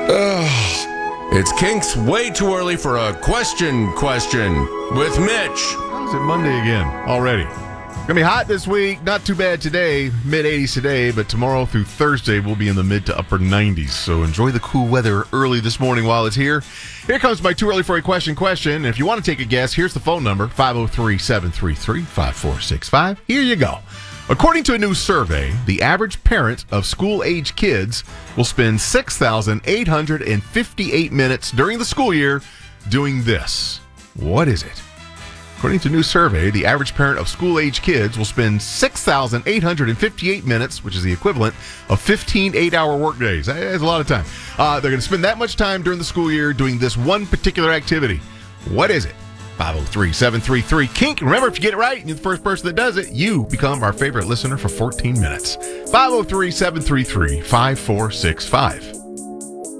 It's Kink's way too early for a question with Mitch. How's it Monday again already? Gonna be hot this week. Not too bad today. Mid-80s today, but tomorrow through Thursday we'll be in the mid to upper 90s. So enjoy the cool weather early this morning while it's here. Here comes my too early for a question. And if you want to take a guess, here's the phone number, 503-733-5465. Here you go. According to a new survey, the average parent of school-age kids will spend 6,858 minutes during the school year doing this. What is it? According to a new survey, the average parent of school-age kids will spend 6,858 minutes, which is the equivalent of 15 8-hour workdays. That's a lot of time. They're going to spend that much time during the school year doing this one particular activity. What is it? 503-733-KINK. Remember, if you get it right and you're the first person that does it, you become our favorite listener for 14 minutes. 503-733-5465.